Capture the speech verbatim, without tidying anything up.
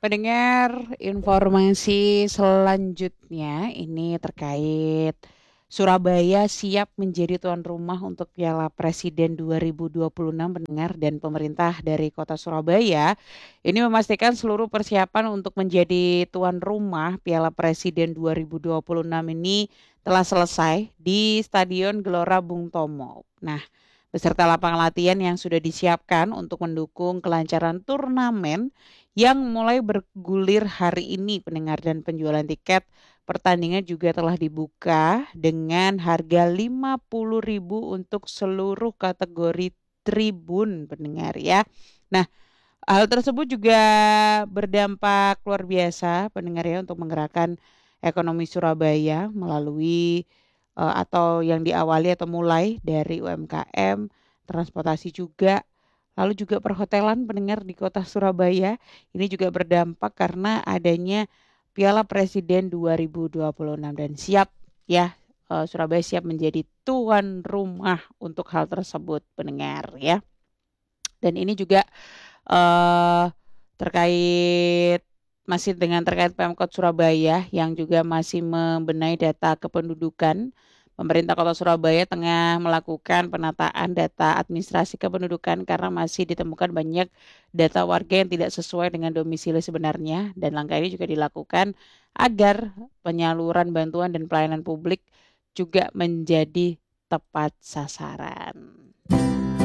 Pendengar, informasi selanjutnya ini terkait Surabaya siap menjadi tuan rumah untuk Piala Presiden dua ribu dua puluh enam pendengar dan pemerintah dari Kota Surabaya ini memastikan seluruh persiapan untuk menjadi tuan rumah Piala Presiden dua ribu dua puluh enam ini telah selesai di Stadion Gelora Bung Tomo. Nah, beserta lapangan latihan yang sudah disiapkan untuk mendukung kelancaran turnamen yang mulai bergulir hari ini pendengar dan penjualan tiket pertandingan juga telah dibuka dengan harga lima puluh ribu untuk seluruh kategori tribun pendengar ya. Nah, hal tersebut juga berdampak luar biasa pendengar ya untuk menggerakkan ekonomi Surabaya melalui eh, atau yang diawali atau mulai dari U M K M, transportasi juga, lalu juga perhotelan pendengar di kota Surabaya. Ini juga berdampak karena adanya Piala Presiden dua ribu dua puluh enam dan siap ya eh, Surabaya siap menjadi tuan rumah untuk hal tersebut pendengar ya. Dan ini juga eh terkait masih dengan terkait Pemkot Surabaya yang juga masih membenahi data kependudukan. Pemerintah Kota Surabaya tengah melakukan penataan data administrasi kependudukan karena masih ditemukan banyak data warga yang tidak sesuai dengan domisili sebenarnya dan langkah ini juga dilakukan agar penyaluran bantuan dan pelayanan publik juga menjadi tepat sasaran.